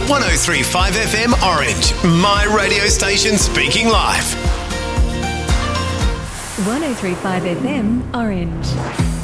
103.5 FM Orange, my radio station speaking live. 103.5 FM Orange.